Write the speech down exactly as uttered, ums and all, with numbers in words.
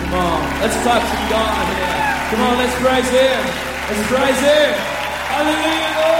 Come on, let's clap to God here. Come on, let's praise Him. Let's praise Him. Hallelujah, Lord.